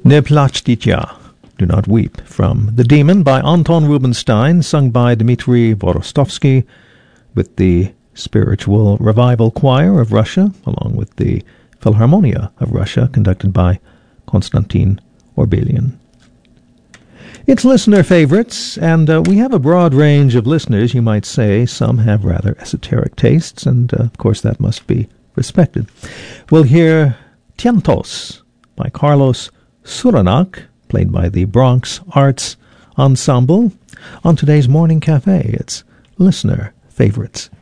Ne plachtytya, Do Not Weep, from The Demon by Anton Rubinstein, sung by Dmitry Vorostovsky with the Spiritual Revival Choir of Russia, along with the Philharmonia of Russia, conducted by Konstantin Orbelian. It's listener favorites, and we have a broad range of listeners, you might say. Some have rather esoteric tastes, and of course that must be respected. We'll hear Tientos by Carlos Suranak, played by the Bronx Arts Ensemble. On today's Morning Cafe, it's listener favorites.